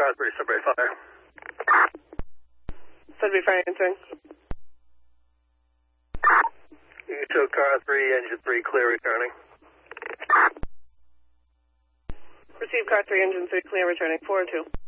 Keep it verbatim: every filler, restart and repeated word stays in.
car three, Sudbury Fire. Sudbury Fire answering. You can show car three, engine three, clear returning. Receive car three, engine three, clear returning. four oh two.